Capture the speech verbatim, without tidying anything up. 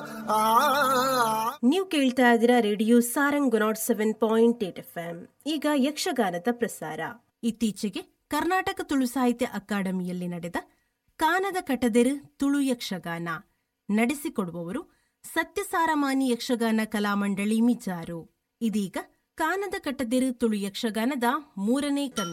ಆ ನೀವು ಕೇಳ್ತಾ ಇದ್ದೀರಾ radio Sarang not seven point eight F M. ಈಗ ಯಕ್ಷಗಾನದ ಪ್ರಸಾರ. ಇತ್ತೀಚೆಗೆ ಕರ್ನಾಟಕ ತುಳು ಸಾಹಿತ್ಯ ಅಕಾಡೆಮಿಯಲ್ಲಿ ನಡೆದ ಕಾನದ ಕಟದೆರು ತುಳು ಯಕ್ಷಗಾನ ನಡೆಸಿಕೊಡುವವರು ಸತ್ಯಸಾರಮಾನಿ ಯಕ್ಷಗಾನ ಕಲಾಮಂಡಳಿ ಮಿಜಾರು. ಇದೀಗ ಕಾನದ ಕಟದೆರು ತುಳು ಯಕ್ಷಗಾನದ ಮೂರನೇ ಕಂತು